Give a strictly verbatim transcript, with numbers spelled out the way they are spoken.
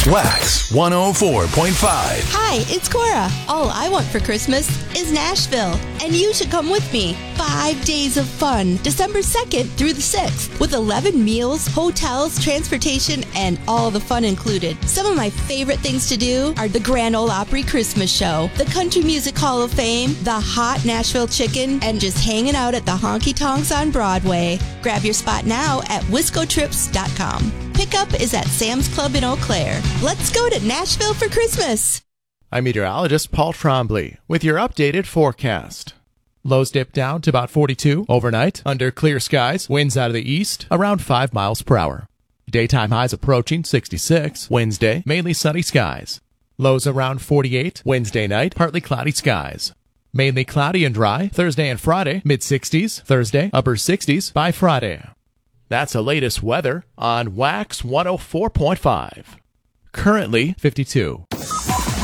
Wax one oh four point five. Hi, it's Cora. All I want for Christmas is Nashville, and you should come with me. Five days of fun, December second through the sixth, with eleven meals, hotels, transportation, and all the fun included. Some of my favorite things to do are the Grand Ole Opry Christmas Show, the Country Music Hall of Fame, the hot Nashville Chicken, and just hanging out at the Honky Tonks on Broadway. Grab your spot now at wisco trips dot com. Pickup is at Sam's Club in Eau Claire. Let's go to Nashville for Christmas. I'm meteorologist Paul Trombley with your updated forecast. Lows dip down to about forty-two overnight under clear skies, winds out of the east around five miles per hour. Daytime highs approaching sixty-six. Wednesday, mainly sunny skies. Lows around forty-eight. Wednesday night, partly cloudy skies. Mainly cloudy and dry Thursday and Friday, mid-sixties. Thursday, upper sixties by Friday. That's the latest weather on Wax one oh four point five. Currently fifty-two.